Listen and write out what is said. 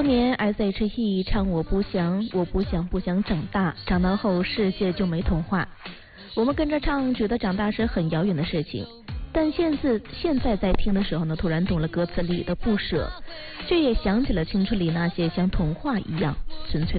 当年 S.H.E 唱我不想长大，长大后世界就没童话。我们跟着唱，觉得长大是很遥远的事情，但现在在听的时候呢，突然懂了歌词里的不舍，这也想起了青春里那些像童话一样纯粹的